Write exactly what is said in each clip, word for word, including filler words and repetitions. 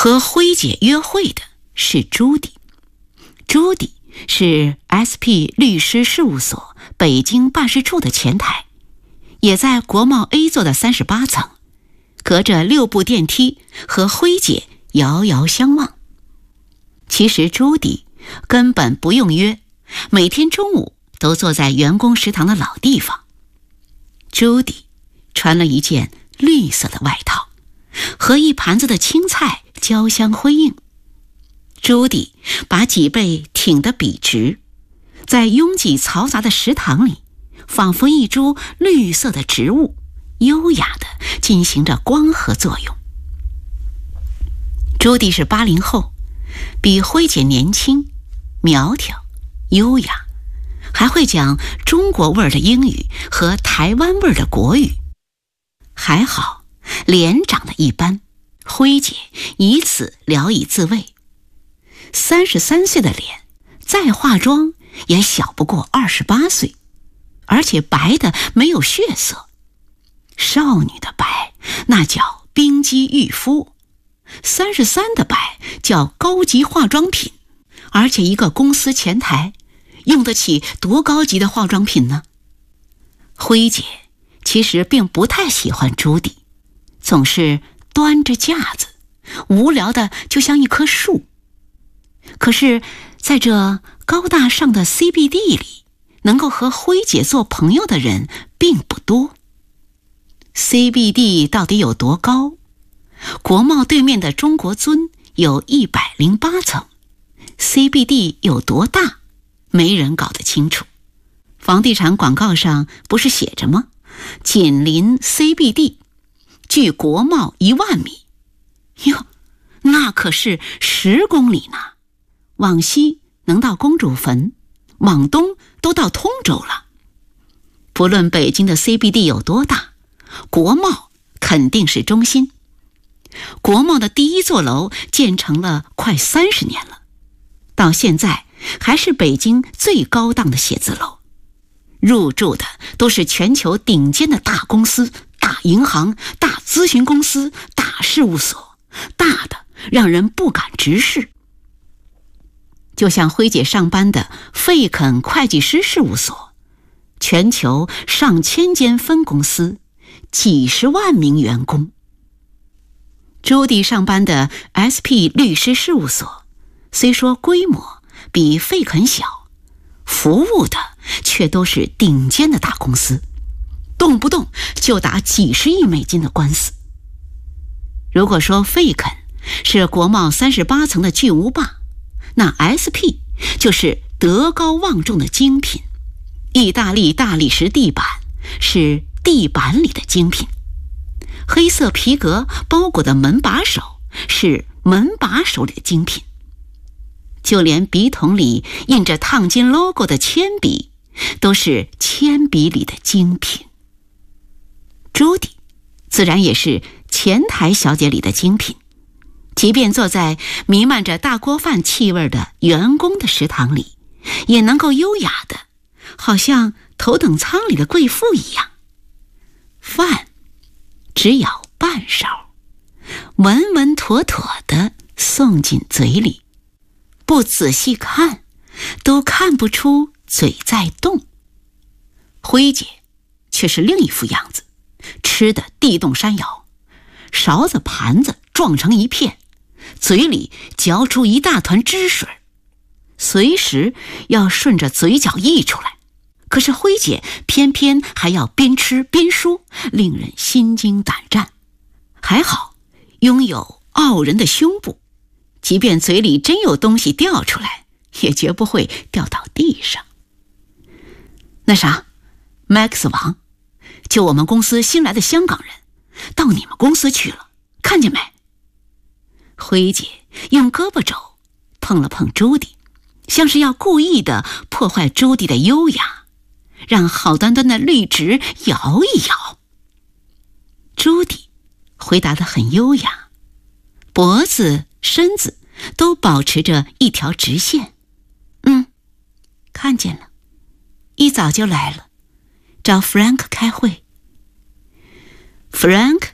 和辉姐约会的是朱迪，朱迪是 S P 律师事务所北京办事处的前台，也在国贸 A 座的三十八层，隔着六部电梯和辉姐遥遥相望。其实朱迪根本不用约，每天中午都坐在员工食堂的老地方。朱迪穿了一件绿色的外套，和一盘子的青菜交相辉映。朱迪把脊背挺得笔直，在拥挤嘈杂的食堂里，仿佛一株绿色的植物，优雅地进行着光合作用。朱迪是八零后，比辉姐年轻，苗条，优雅，还会讲中国味儿的英语和台湾味儿的国语。还好，脸长得一般，辉姐以此聊以自慰。三十三岁的脸，再化妆也小不过二十八岁，而且白的没有血色。少女的白，那叫冰肌玉肤；三十三的白叫高级化妆品。而且一个公司前台，用得起多高级的化妆品呢？辉姐其实并不太喜欢朱迪，总是端着架子，无聊的就像一棵树。可是在这高大上的 C B D 里，能够和辉姐做朋友的人并不多。C B D 到底有多高？国贸对面的中国尊有一百零八层， C B D 有多大？没人搞得清楚。房地产广告上不是写着吗？紧邻 C B D， 距国贸一万米。哟，那可是十公里呢！往西能到公主坟，往东都到通州了。不论北京的 C B D 有多大，国贸肯定是中心。国贸的第一座楼建成了快三十年了，到现在还是北京最高档的写字楼。入驻的都是全球顶尖的大公司、大银行、大咨询公司、大事务所，大的让人不敢直视。就像辉姐上班的费肯会计师事务所，全球上千间分公司，几十万名员工。朱迪上班的 S P 律师事务所，虽说规模比费肯小，服务的却都是顶尖的大公司，动不动就打几十亿美金的官司。如果说费肯是国贸三十八层的巨无霸，那 S P 就是德高望重的精品。意大利大理石地板是地板里的精品，黑色皮革包裹的门把手是门把手里的精品，就连笔筒里印着烫金 logo 的铅笔都是铅笔里的精品。朱迪自然也是前台小姐里的精品，即便坐在弥漫着大锅饭气味的员工的食堂里，也能够优雅的好像头等舱里的贵妇一样。饭只舀半勺，稳稳妥妥地送进嘴里，不仔细看都看不出嘴在动。辉姐却是另一副样子，吃得地动山摇，勺子盘子撞成一片，嘴里嚼出一大团汁水，随时要顺着嘴角溢出来。可是辉姐偏偏还要边吃边说，令人心惊胆战。还好拥有傲人的胸部，即便嘴里真有东西掉出来，也绝不会掉到地上。那啥 Max 王，就我们公司新来的香港人，到你们公司去了，看见没？辉姐用胳膊肘碰了碰朱迪，像是要故意的破坏朱迪的优雅，让好端端的绿植摇一摇。朱迪回答得很优雅，脖子身子都保持着一条直线。嗯，看见了，一早就来了，找 Frank 开会。Frank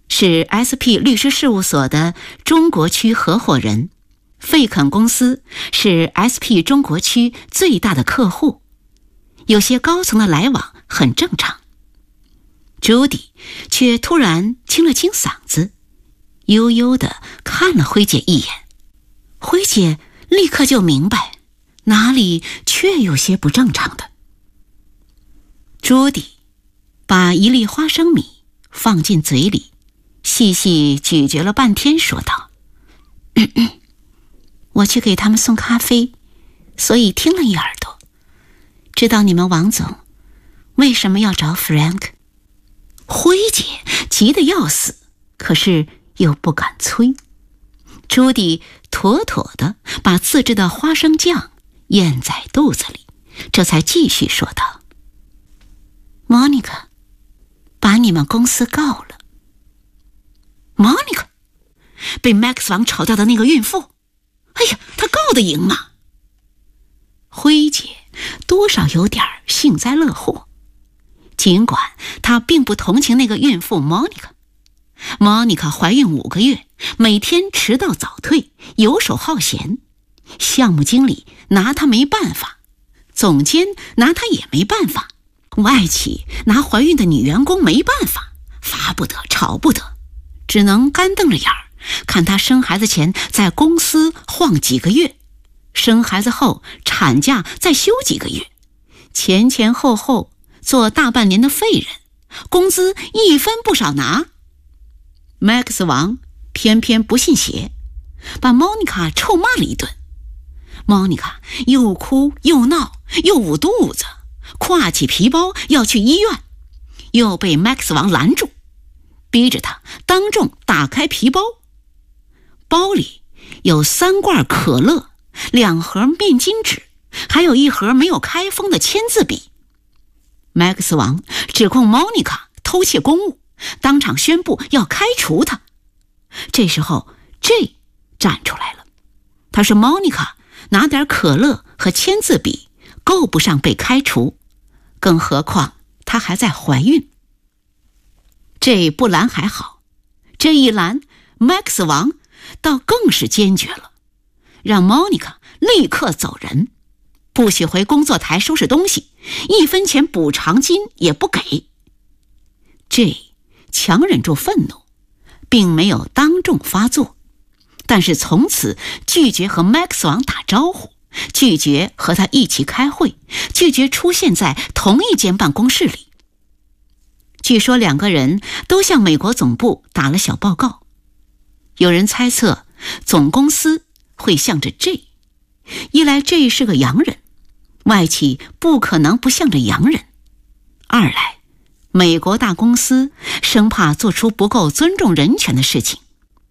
是 S P 律师事务所的中国区合伙人，费肯公司是 S P 中国区最大的客户，有些高层的来往很正常。朱迪却突然清了清嗓子，悠悠地看了辉姐一眼。辉姐立刻就明白哪里确有些不正常的。朱迪把一粒花生米放进嘴里，细细咀嚼了半天，说道：咳咳我去给他们送咖啡，所以听了一耳朵，知道你们王总为什么要找 Frank。 辉姐急得要死，可是又不敢催。朱迪妥妥地把自制的花生酱咽在肚子里，这才继续说道：莫妮卡把你们公司告了。莫妮卡被 Max 王炒掉的那个孕妇，哎呀，她告得赢吗？辉姐多少有点幸灾乐祸，尽管她并不同情那个孕妇莫妮卡。莫妮卡怀孕五个月，每天迟到早退，游手好闲，项目经理拿她没办法，总监拿她也没办法，外企拿怀孕的女员工没办法，罚不得吵不得，只能干瞪着眼儿看她生孩子前在公司晃几个月，生孩子后产假再休几个月，前前后后做大半年的废人，工资一分不少拿。Max 王偏偏不信邪，把 Monica 臭骂了一顿。Monica 又哭又闹又捂肚子，挎起皮包要去医院，又被 Max 王拦住，逼着他当众打开皮包。包里有三罐可乐，两盒面巾纸，还有一盒没有开封的签字笔。Max 王指控 Monica 偷窃公务，当场宣布要开除他。这时候 J 站出来了，他说 Monica 拿点可乐和签字笔够不上被开除，更何况她还在怀孕。这不拦还好，这一拦 Max 王倒更是坚决了，让 Monica 立刻走人，不许回工作台收拾东西，一分钱补偿金也不给。J 强忍住愤怒，并没有当众发作，但是从此拒绝和 Max 王打招呼，拒绝和他一起开会，拒绝出现在同一间办公室里。据说两个人都向美国总部打了小报告，有人猜测总公司会向着 J， 一来 J 是个洋人，外企不可能不向着洋人，二来美国大公司生怕做出不够尊重人权的事情，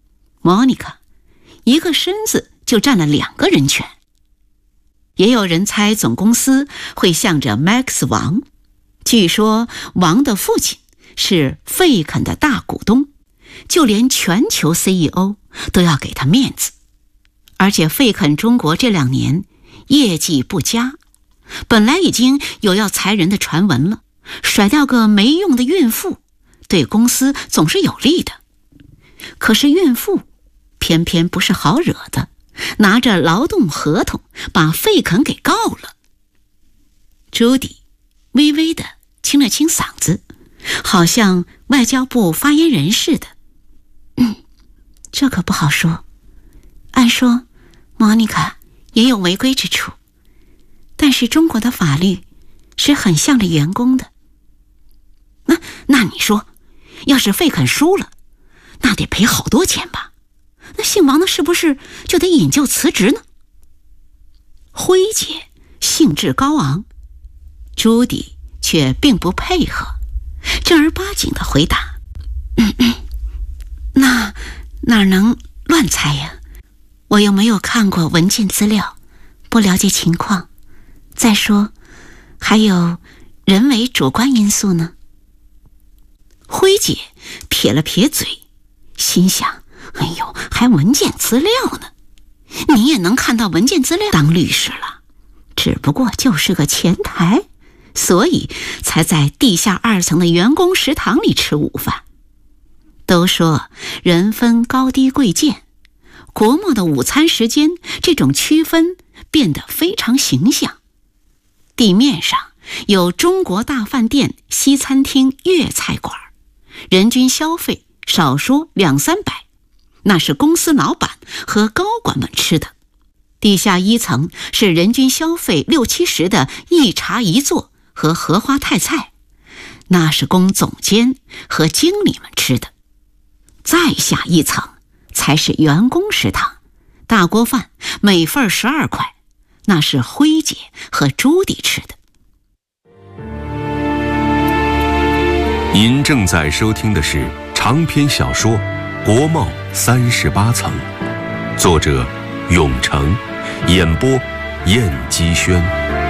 Monica 一个身子就占了两个人权。也有人猜总公司会向着 Max 王，据说王的父亲是费肯的大股东，就连全球 C E O 都要给他面子。而且费肯中国这两年业绩不佳，本来已经有要裁人的传闻了，甩掉个没用的孕妇，对公司总是有利的。可是孕妇偏偏不是好惹的，拿着劳动合同把费肯给告了。朱迪微微地清了清嗓子，好像外交部发言人似的。嗯，这可不好说。按说莫妮卡也有违规之处，但是中国的法律是很向着员工的。那那你说，要是费肯输了，那得赔好多钱吧？那姓王的是不是就得引咎辞职呢？辉姐兴致高昂，朱迪却并不配合，正儿八经的回答：嗯嗯，那哪能乱猜呀？我又没有看过文件资料，不了解情况。再说，还有人为主观因素呢。辉姐撇了撇嘴，心想：哎呦，还文件资料呢？你也能看到文件资料？当律师了，只不过就是个前台，所以才在地下二层的员工食堂里吃午饭。 都说人分高低贵贱，国贸的午餐时间这种区分变得非常形象。地面上有中国大饭店、西餐厅、粤菜馆，人均消费少说两三百，那是公司老板和高管们吃的。地下一层是人均消费六七十的一茶一座和荷花泰菜，那是供总监和经理们吃的。再下一层才是员工食堂，大锅饭每份十二块，那是辉姐和朱迪吃的。 您正在收听的是长篇小说《国贸三十八层》，作者永成，演播燕姬轩。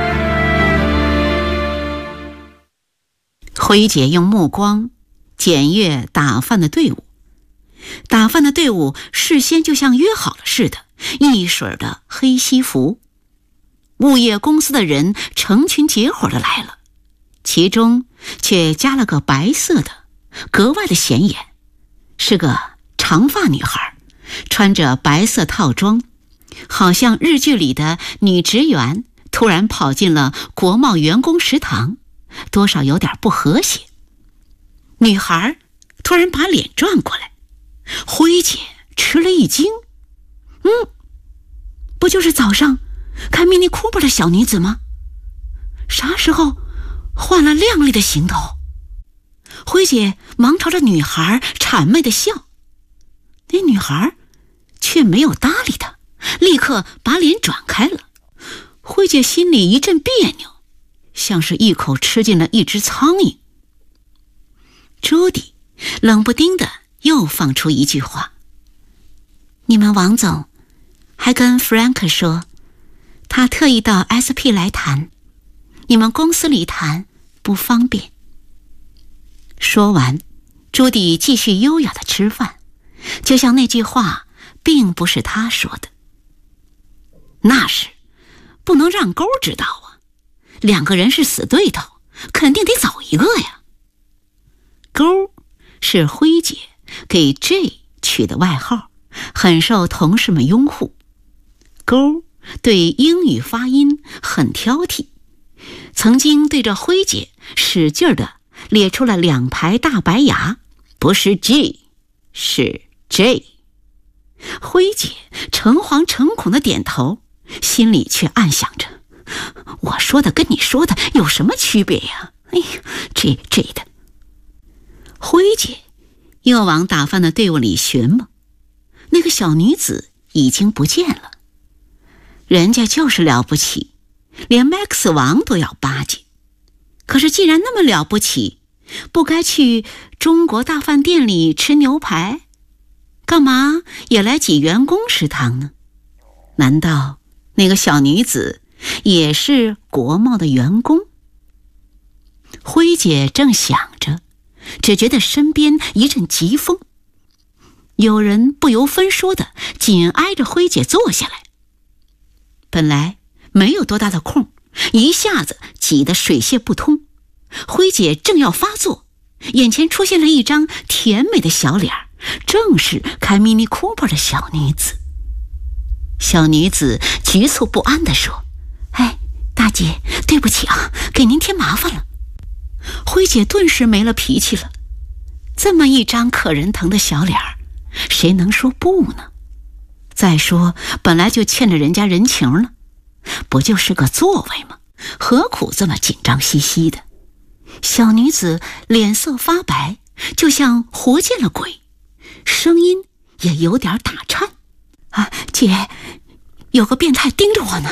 辉姐用目光检阅打饭的队伍，打饭的队伍事先就像约好了似的，一水的黑西服。物业公司的人成群结伙的来了，其中却加了个白色的，格外的显眼，是个长发女孩，穿着白色套装，好像日剧里的女职员突然跑进了国贸员工食堂，多少有点不和谐。女孩突然把脸转过来，辉姐吃了一惊，嗯，不就是早上开 Mini Cooper 的小女子吗？啥时候换了靓丽的行头？辉姐忙朝着女孩谄媚的笑，那女孩却没有搭理她，立刻把脸转开了。辉姐心里一阵别扭，像是一口吃进了一只苍蝇。朱迪冷不丁的又放出一句话：你们王总还跟 Frank 说，他特意到 S P 来谈，你们公司里谈不方便。说完，朱迪继续优雅的吃饭，就像那句话并不是他说的。那是不能让勾知道啊，两个人是死对头，肯定得走一个呀。勾是辉姐给 J 取的外号，很受同事们拥护。勾对英语发音很挑剔，曾经对着辉姐使劲地咧出了两排大白牙，不是 G 是 J。 辉姐诚惶诚恐地点头，心里却暗想着，我说的跟你说的有什么区别呀？哎呀，这这的。辉姐又往打饭的队伍里寻摸，那个小女子已经不见了。人家就是了不起，连 Max 王都要巴结。可是既然那么了不起，不该去中国大饭店里吃牛排，干嘛也来挤员工食堂呢？难道那个小女子也是国贸的员工？辉姐正想着，只觉得身边一阵疾风，有人不由分说的紧挨着辉姐坐下来。本来没有多大的空，一下子挤得水泄不通。辉姐正要发作，眼前出现了一张甜美的小脸，正是开 Mini Cooper 的小女子。小女子局促不安地说：哎，大姐，对不起啊，给您添麻烦了。辉姐顿时没了脾气了，这么一张可人疼的小脸，谁能说不呢？再说本来就欠着人家人情了，不就是个座位吗？何苦这么紧张兮兮的？小女子脸色发白，就像活见了鬼，声音也有点打颤。啊，姐，有个变态盯着我呢。